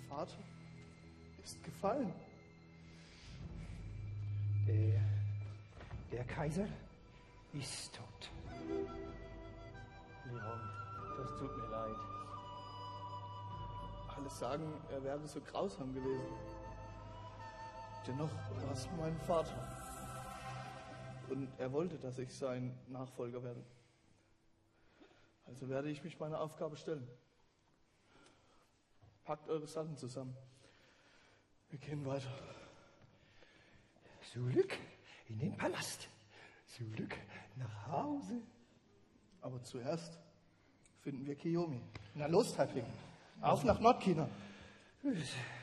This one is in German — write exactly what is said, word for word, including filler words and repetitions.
Vater ist gefallen. Der, der Kaiser ist tot. Leon, das tut mir leid. Alle sagen, er wäre so grausam gewesen. Dennoch war es mein Vater. Und er wollte, dass ich sein Nachfolger werde. Also werde ich mich meiner Aufgabe stellen. Packt eure Sachen zusammen. Wir gehen weiter. Zurück in den Palast. Zurück nach Hause. Aber zuerst finden wir Kiyomi. Na los, Taiping. Auf nach Nordchina. Ja.